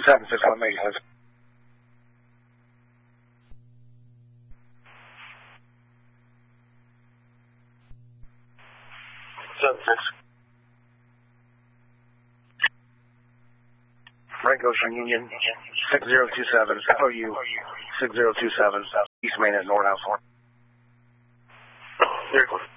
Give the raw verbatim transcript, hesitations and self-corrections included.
seven six one makes sense. seven six. Frank Ocean Union six zero two seven, F O U six zero two seven, East Main at North House. Very good.